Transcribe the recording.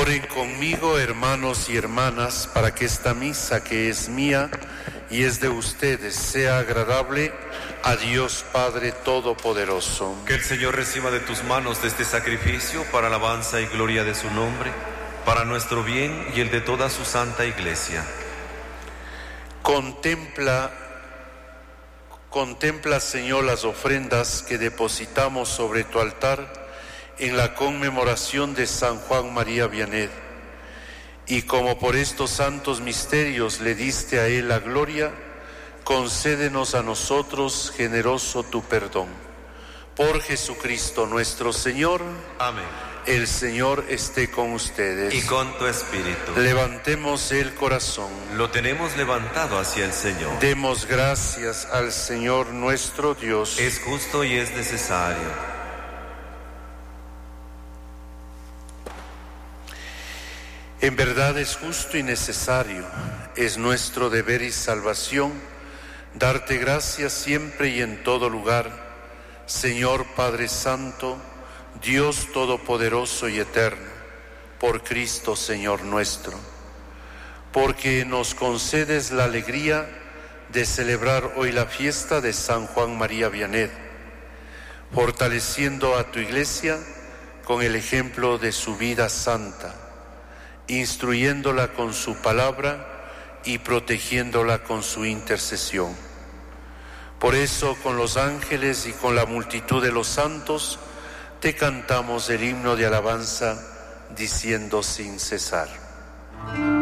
Oren conmigo, hermanos y hermanas, para que esta misa que es mía y es de ustedes sea agradable a Dios Padre Todopoderoso. Que el Señor reciba de tus manos de este sacrificio para alabanza y gloria de su nombre, para nuestro bien y el de toda su santa Iglesia. Contempla, Señor, las ofrendas que depositamos sobre tu altar en la conmemoración de San Juan María Vianney, y como por estos santos misterios le diste a él la gloria, concédenos a nosotros generoso tu perdón. Por Jesucristo nuestro Señor. Amén. El Señor esté con ustedes. Y con tu espíritu. Levantemos el corazón. Lo tenemos levantado hacia el Señor. Demos gracias al Señor nuestro Dios. Es justo y es necesario. En verdad es justo y necesario, es nuestro deber y salvación, darte gracias siempre y en todo lugar, Señor Padre Santo, Dios Todopoderoso y Eterno, por Cristo Señor nuestro, porque nos concedes la alegría de celebrar hoy la fiesta de San Juan María Vianney, fortaleciendo a tu Iglesia con el ejemplo de su vida santa, instruyéndola con su palabra y protegiéndola con su intercesión. Por eso, con los ángeles y con la multitud de los santos, te cantamos el himno de alabanza, diciendo sin cesar.